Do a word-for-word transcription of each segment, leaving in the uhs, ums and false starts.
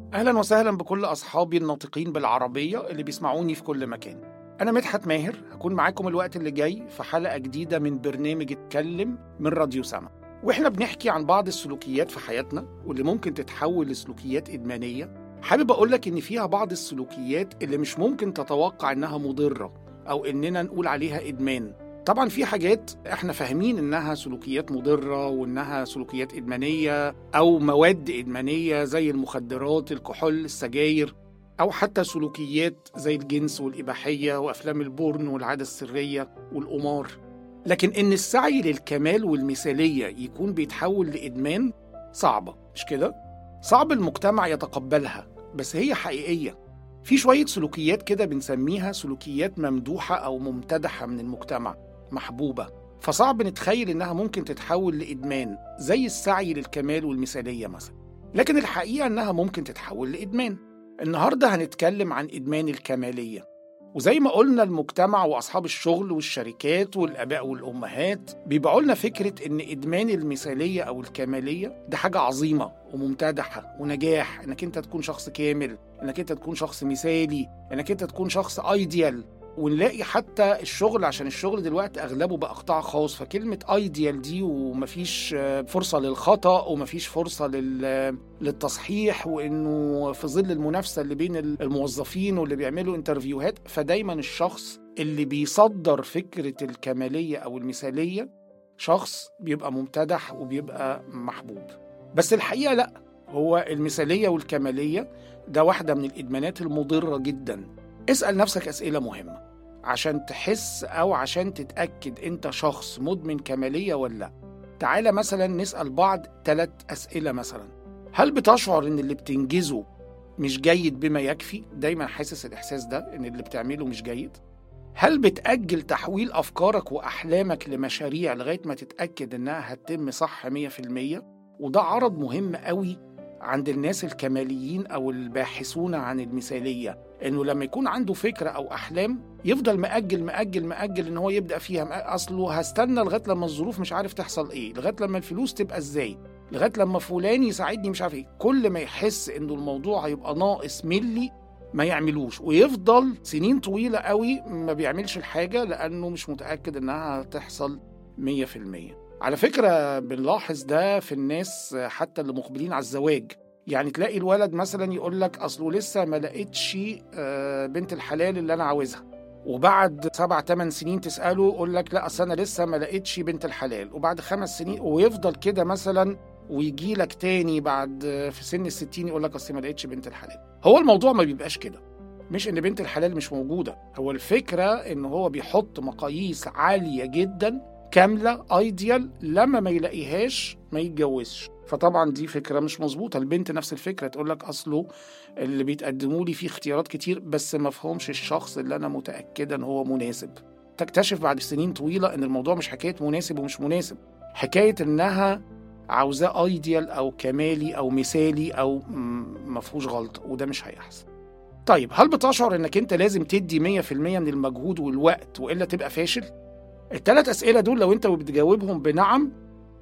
أهلا وسهلا بكل أصحابي الناطقين بالعربية اللي بيسمعوني في كل مكان. أنا مدحت ماهر، هكون معاكم الوقت اللي جاي في حلقة جديدة من برنامج اتكلم من راديو سما، وإحنا بنحكي عن بعض السلوكيات في حياتنا واللي ممكن تتحول لسلوكيات إدمانية. حابب أقولك إن فيها بعض السلوكيات اللي مش ممكن تتوقع إنها مضرة أو إننا نقول عليها إدمان. طبعا في حاجات احنا فاهمين انها سلوكيات مضرة وانها سلوكيات ادمانية او مواد ادمانية زي المخدرات، الكحول، السجاير، او حتى سلوكيات زي الجنس والاباحية وافلام البورن والعادة السرية والقمار. لكن ان السعي للكمال والمثالية يكون بيتحول لادمان صعبة، مش كده؟ صعب المجتمع يتقبلها، بس هي حقيقية. في شوية سلوكيات كده بنسميها سلوكيات ممدوحة او ممتدحة من المجتمع، محبوبة، فصعب نتخيل إنها ممكن تتحول لإدمان زي السعي للكمال والمثالية مثلا. لكن الحقيقة إنها ممكن تتحول لإدمان. النهاردة هنتكلم عن إدمان الكمالية، وزي ما قلنا المجتمع وأصحاب الشغل والشركات والآباء والأمهات بيبيعوا لنا فكرة إن إدمان المثالية أو الكمالية ده حاجة عظيمة وممتدحة ونجاح، إنك أنت تكون شخص كامل، إنك أنت تكون شخص مثالي، إنك أنت تكون شخص أيديال. ونلاقي حتى الشغل، عشان الشغل دلوقتي أغلبه بقى قطاع خاص، فكلمة ايديال دي ومفيش فرصة للخطأ ومفيش فرصة للتصحيح، وإنه في ظل المنافسة اللي بين الموظفين واللي بيعملوا انترفيوهات، فدايما الشخص اللي بيصدر فكرة الكمالية أو المثالية شخص بيبقى ممتدح وبيبقى محبوب. بس الحقيقة لأ، هو المثالية والكمالية ده واحدة من الإدمانات المضرة جدا. اسأل نفسك أسئلة مهمة عشان تحس أو عشان تتأكد أنت شخص مدمن كمالية ولا لا. تعالى مثلا نسأل بعض ثلاث أسئلة. مثلا، هل بتشعر أن اللي بتنجزه مش جيد بما يكفي؟ دايما حاسس الإحساس ده أن اللي بتعمله مش جيد؟ هل بتأجل تحويل أفكارك وأحلامك لمشاريع لغاية ما تتأكد أنها هتتم صح مية في المية؟ وده عرض مهم قوي عند الناس الكماليين أو الباحثون عن المثالية، إنه لما يكون عنده فكرة أو أحلام يفضل مأجل مأجل مأجل إن هو يبدأ فيها. أصله هستنى لغاية لما الظروف مش عارف تحصل إيه، لغاية لما الفلوس تبقى إزاي، لغاية لما فلان يساعدني مش عارف إيه. كل ما يحس إنه الموضوع هيبقى ناقص ملي ما يعملوش، ويفضل سنين طويلة قوي ما بيعملش الحاجة لأنه مش متأكد إنها هتحصل مية في المية. على فكرة بنلاحظ ده في الناس حتى اللي مقبلين على الزواج. يعني تلاقي الولد مثلا يقول لك أصله لسه ما لقيتش بنت الحلال اللي أنا عاوزها، وبعد سبع تمن سنين تسأله يقول لك لا أصل أنا لسه ما لقيتش بنت الحلال، وبعد خمس سنين ويفضل كده مثلا، ويجي لك تاني بعد في سن الستين يقول لك أصل ما لقيتش بنت الحلال. هو الموضوع ما بيبقاش كده، مش إن بنت الحلال مش موجودة، هو الفكرة إنه هو بيحط مقاييس عالية جدا كاملة ايديال، لما ما يلاقيهاش ما يتجوزش. فطبعا دي فكرة مش مظبوطة. البنت نفس الفكرة، تقول لك أصله اللي بيتقدموا لي فيه اختيارات كتير بس ما فهمش الشخص اللي أنا متأكدة إن هو مناسب. تكتشف بعد سنين طويلة إن الموضوع مش حكاية مناسب ومش مناسب، حكاية إنها عاوزاه ايديال أو كمالي أو مثالي أو مفهوش غلط، وده مش هيحصل. طيب، هل بتشعر إنك أنت لازم تدي مية في المية من المجهود والوقت وإلا تبقى فاشل؟ الثلاث أسئلة دول لو أنت بتجاوبهم بنعم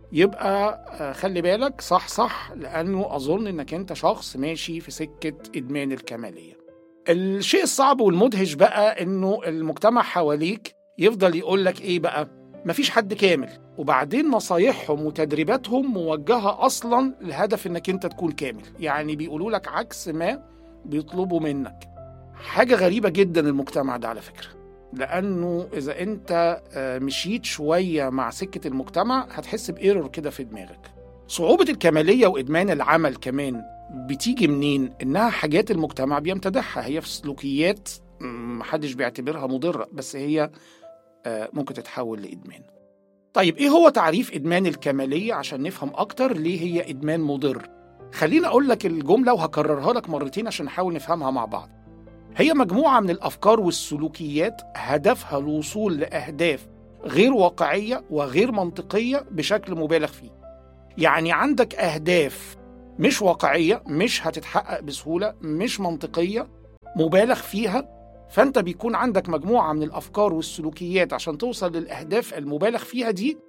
يبقى خلي بالك صح صح، لأنه أظن أنك أنت شخص ماشي في سكة إدمان الكمالية. الشيء الصعب والمدهش بقى أنه المجتمع حواليك يفضل يقول لك إيه بقى؟ مفيش حد كامل، وبعدين نصايحهم وتدريباتهم موجهة أصلا لهدف أنك أنت تكون كامل. يعني بيقولوا لك عكس ما بيطلبوا منك. حاجة غريبة جدا المجتمع ده على فكرة، لأنه إذا أنت مشيت شوية مع سكة المجتمع هتحس بإيرور كده في دماغك. صعوبة الكمالية وإدمان العمل كمان بتيجي منين؟ إنها حاجات المجتمع بيمتدحها، هي في سلوكيات محدش بيعتبرها مضرة، بس هي ممكن تتحول لإدمان. طيب إيه هو تعريف إدمان الكمالية عشان نفهم أكتر ليه هي إدمان مضر؟ خلينا أقول لك الجملة وهكررها لك مرتين عشان نحاول نفهمها مع بعض. هي مجموعة من الأفكار والسلوكيات هدفها الوصول لأهداف غير واقعية وغير منطقية بشكل مبالغ فيه. يعني عندك أهداف مش واقعية، مش هتتحقق بسهولة، مش منطقية، مبالغ فيها، فأنت بيكون عندك مجموعة من الأفكار والسلوكيات عشان توصل للأهداف المبالغ فيها دي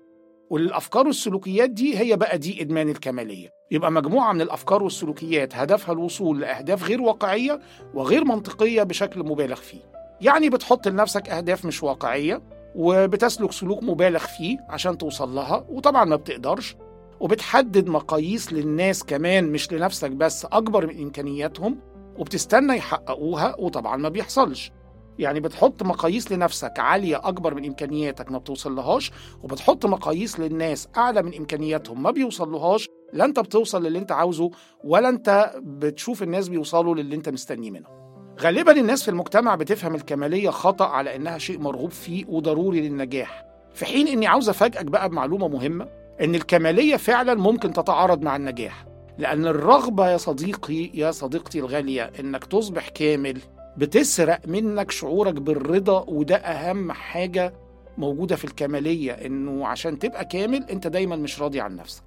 والأفكار والسلوكيات دي هي بقى دي إدمان الكمالية. يبقى مجموعة من الأفكار والسلوكيات هدفها الوصول لأهداف غير واقعية وغير منطقية بشكل مبالغ فيه. يعني بتحط لنفسك أهداف مش واقعية وبتسلك سلوك مبالغ فيه عشان توصل لها، وطبعا ما بتقدرش، وبتحدد مقاييس للناس كمان مش لنفسك بس أكبر من إمكانياتهم وبتستنى يحققوها، وطبعا ما بيحصلش. يعني بتحط مقاييس لنفسك عالية أكبر من إمكانياتك ما بتوصل لهاش، وبتحط مقاييس للناس أعلى من إمكانياتهم ما بيوصل لهاش. لا أنت بتوصل للي أنت عاوزه ولا أنت بتشوف الناس بيوصلوا للي أنت مستني منه. غالبا الناس في المجتمع بتفهم الكمالية خطأ على إنها شيء مرغوب فيه وضروري للنجاح، في حين إني عاوز أفاجئك بقى بمعلومة مهمة، إن الكمالية فعلا ممكن تتعارض مع النجاح. لأن الرغبة يا صديقي يا صديقتي الغالية إنك تصبح كامل بتسرق منك شعورك بالرضا، وده أهم حاجة موجودة في الكمالية، إنه عشان تبقى كامل أنت دايما مش راضي عن نفسك،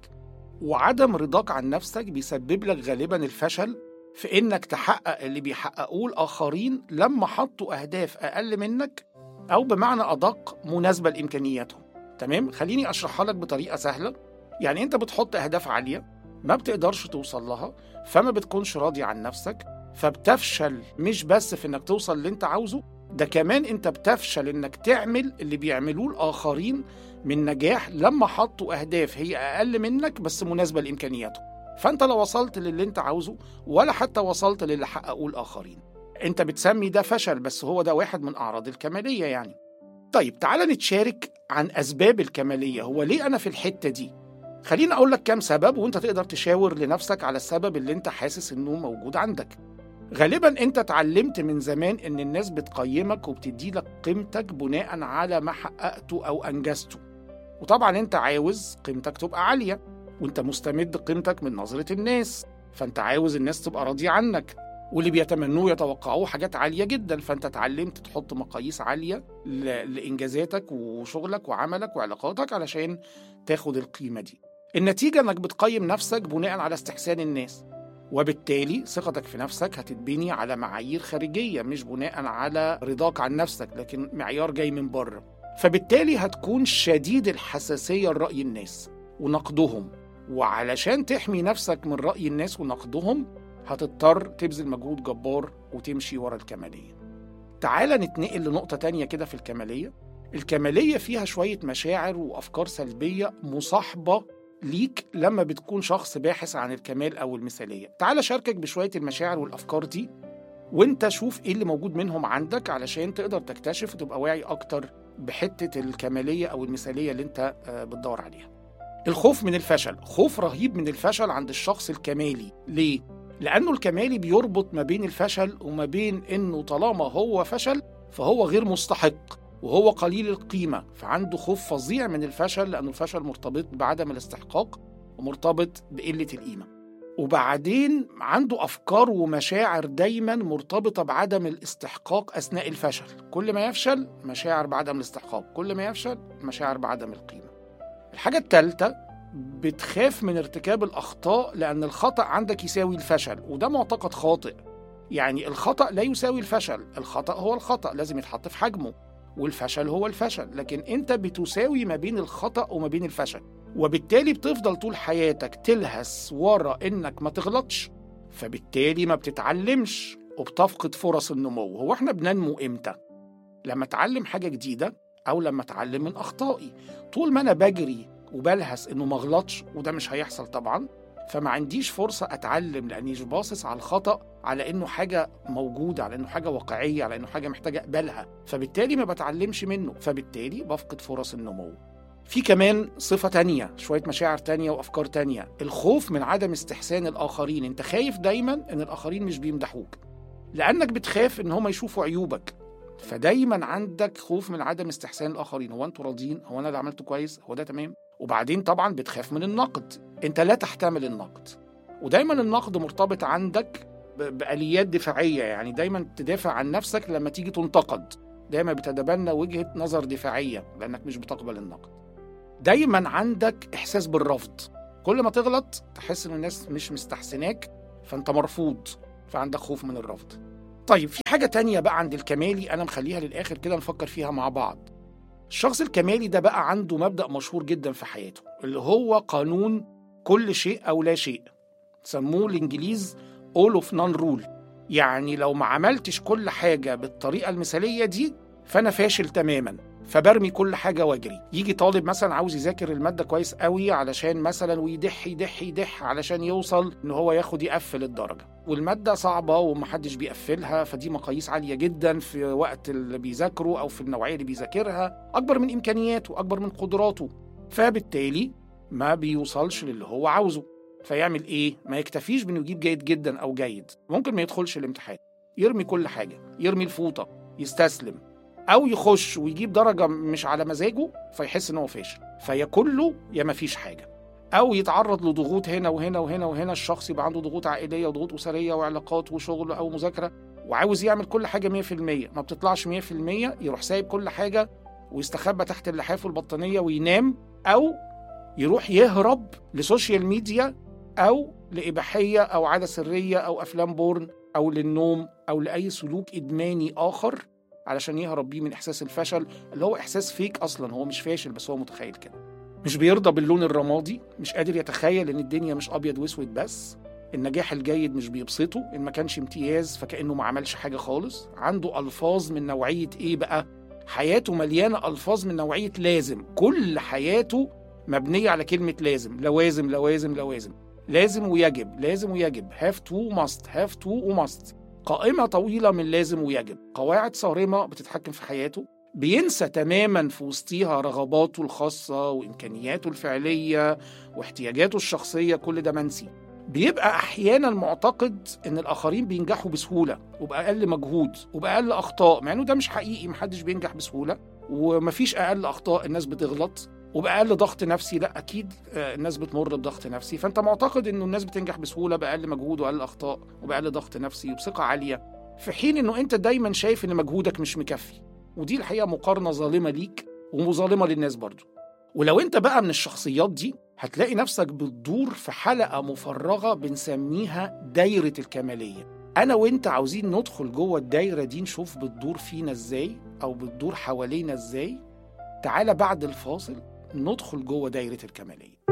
وعدم رضاك عن نفسك بيسبب لك غالبا الفشل في إنك تحقق اللي بيحققوه الآخرين لما حطوا أهداف أقل منك، أو بمعنى أدق مناسبة لإمكانياتهم. تمام؟ خليني أشرحها لك بطريقة سهلة. يعني أنت بتحط أهداف عالية ما بتقدرش توصل لها، فما بتكونش راضي عن نفسك، فبتفشل مش بس في إنك توصل اللي أنت عاوزه، ده كمان أنت بتفشل إنك تعمل اللي بيعملوه الآخرين من نجاح لما حطوا أهداف هي أقل منك بس مناسبة لإمكانياتهم. فأنت لا وصلت للي أنت عاوزه ولا حتى وصلت للي حققوه الآخرين. أنت بتسمي ده فشل، بس هو ده واحد من أعراض الكمالية يعني. طيب تعال نتشارك عن أسباب الكمالية. هو ليه أنا في الحتة دي؟ خليني أقول لك كام سبب وأنت تقدر تشاور لنفسك على السبب اللي أنت حاسس إنه موجود عندك. غالبا أنت اتعلمت من زمان إن الناس بتقيمك وبتدي لك قيمتك بناء على ما حققته أو أنجزته، وطبعا أنت عاوز قيمتك تبقى عالية، وأنت مستمد قيمتك من نظرة الناس، فأنت عاوز الناس تبقى راضية عنك، واللي بيتمنوه يتوقعوه حاجات عالية جدا، فأنت اتعلمت تحط مقاييس عالية لإنجازاتك وشغلك وعملك وعلاقاتك علشان تاخد القيمة دي. النتيجة إنك بتقيم نفسك بناء على استحسان الناس، وبالتالي ثقتك في نفسك هتتبني على معايير خارجية مش بناء على رضاك عن نفسك، لكن معيار جاي من بره. فبالتالي هتكون شديد الحساسية لرأي الناس ونقدهم، وعلشان تحمي نفسك من رأي الناس ونقدهم هتضطر تبذل مجهود جبار وتمشي ورا الكمالية. تعال نتنقل لنقطة تانية كده في الكمالية. الكمالية فيها شوية مشاعر وأفكار سلبية مصاحبة ليك لما بتكون شخص باحث عن الكمال أو المثالية. تعال أشاركك بشوية المشاعر والأفكار دي وانت شوف ايه اللي موجود منهم عندك علشان تقدر تكتشف وتبقى واعي أكتر بحتة الكمالية أو المثالية اللي انت بتدور عليها. الخوف من الفشل، خوف رهيب من الفشل عند الشخص الكمالي. ليه؟ لأنه الكمالي بيربط ما بين الفشل وما بين إنه طالما هو فشل فهو غير مستحق وهو قليل القيمة، فعنده خوف فظيع من الفشل، لأنه الفشل مرتبط بعدم الاستحقاق ومرتبط بقلة القيمة. وبعدين عنده أفكار ومشاعر دايما مرتبطة بعدم الاستحقاق أثناء الفشل. كل ما يفشل مشاعر بعدم الاستحقاق، كل ما يفشل مشاعر بعدم القيمة. الحاجة الثالثة، بتخاف من ارتكاب الأخطاء لأن الخطأ عندك يساوي الفشل، وده معتقد خاطئ. يعني الخطأ لا يساوي الفشل، الخطأ هو الخطأ لازم يتحط في حجمه، والفشل هو الفشل، لكن أنت بتساوي ما بين الخطأ وما بين الفشل، وبالتالي بتفضل طول حياتك تلهس ورا إنك ما تغلطش، فبالتالي ما بتتعلمش وبتفقد فرص النمو. هو احنا بننمو إمتى؟ لما اتعلم حاجة جديدة أو لما اتعلم من أخطائي. طول ما أنا بجري وبلهس إنه ما غلطش، وده مش هيحصل طبعا، فما عنديش فرصة أتعلم، لأني مش باصص على الخطأ على إنه حاجة موجودة، على إنه حاجة واقعية، على إنه حاجة محتاجة أقبلها، فبالتالي ما بتعلمش منه، فبالتالي بفقد فرص النمو. في كمان صفة تانية، شوية مشاعر تانية وأفكار تانية، الخوف من عدم استحسان الآخرين. أنت خايف دايما إن الآخرين مش بيمدحوك، لأنك بتخاف إن هم يشوفوا عيوبك، فدايما عندك خوف من عدم استحسان الآخرين. هو أنتوا راضيين؟ هو أنا اللي عملته كويس؟ هو ده تمام؟ وبعدين طبعا بتخاف من النقد، أنت لا تحتمل النقد، ودايما النقد مرتبط عندك بآليات دفاعية، يعني دايما تدافع عن نفسك لما تيجي تنتقد، دايما بتتبنى وجهة نظر دفاعية لأنك مش بتقبل النقد. دايما عندك إحساس بالرفض، كل ما تغلط تحس إن الناس مش مستحسناك فأنت مرفوض، فعندك خوف من الرفض. طيب في حاجة تانية بقى عند الكمالي أنا مخليها للآخر كده نفكر فيها مع بعض. الشخص الكمالي ده بقى عنده مبدأ مشهور جدا في حياته اللي هو قانون كل شيء أو لا شيء، سموه الإنجليز all of none rule. يعني لو ما عملتش كل حاجة بالطريقة المثالية دي فأنا فاشل تماما، فبرمي كل حاجة واجري. يجي طالب مثلا عاوز يذاكر المادة كويس قوي علشان مثلا ويدح يدح يدح علشان يوصل إن هو ياخد يقفل الدرجة، والمادة صعبة ومحدش بيقفلها، فدي مقاييس عالية جدا في وقت اللي بيذاكره أو في النوعية اللي بيذاكرها، أكبر من إمكانياته أكبر من قدراته، فبالتالي ما بيوصلش للي هو عاوزه. فيعمل إيه؟ ما يكتفيش بأنه يجيب جيد جدا أو جيد، ممكن ما يدخلش الامتحان، يرمي كل حاجة، يرمي الفوطة، يستسلم، أو يخش ويجيب درجة مش على مزاجه فيحس إنه فاشل، فيا كله يا ما فيش حاجة. أو يتعرض لضغوط هنا وهنا وهنا وهنا، الشخص يبقى عنده ضغوط عائلية وضغوط أسرية وعلاقات وشغل أو مذاكرة، وعاوز يعمل كل حاجة مية في المية، ما بتطلعش مية في المية، يروح سايب كل حاجة ويستخبى تحت اللحاف والبطانية وينام، أو يروح يهرب لسوشيال ميديا أو لإباحية أو عادة سرية أو أفلام بورن أو للنوم أو لأي سلوك إدماني آخر علشان يهرب بيه من إحساس الفشل، اللي هو إحساس فيك أصلا، هو مش فاشل بس هو متخيل كده. مش بيرضى باللون الرمادي، مش قادر يتخيل إن الدنيا مش أبيض واسود بس، النجاح الجيد مش بيبسطه، إن ما كانش امتياز فكأنه ما عملش حاجة خالص. عنده ألفاظ من نوعية إيه بقى؟ حياته مليانة ألفاظ من نوعية لازم، كل حياته مبنية على كلمة لازم، لوازم لوازم لوازم، لازم ويجب، لازم ويجب، have to must، have to وmust، قائمة طويلة من لازم ويجب، قواعد صارمة بتتحكم في حياته، بينسى تماماً في وسطيها رغباته الخاصة وإمكانياته الفعلية واحتياجاته الشخصية، كل ده منسي. بيبقى أحياناً معتقد إن الآخرين بينجحوا بسهولة وبأقل مجهود وبأقل أخطاء، مع إنه ده مش حقيقي، محدش بينجح بسهولة ومفيش أقل أخطاء، الناس بتغلط، وبأقل ضغط نفسي، لا أكيد الناس بتمر بضغط نفسي، فأنت معتقد إنه الناس بتنجح بسهولة بأقل مجهود وأقل أخطاء وبأقل ضغط نفسي وبثقة عالية، في حين إنه أنت دايما شايف إن مجهودك مش مكفي. ودي الحقيقة مقارنة ظالمة ليك ومظالمة للناس برضو. ولو أنت بقى من الشخصيات دي هتلاقي نفسك بتدور في حلقة مفرغة بنسميها دايرة الكمالية. أنا وإنت عاوزين ندخل جوه الدايرة دي، نشوف بتدور فينا إزاي أو بتدور حوالينا إزاي. تعال بعد الفاصل ندخل جوه دايرة الكمالية.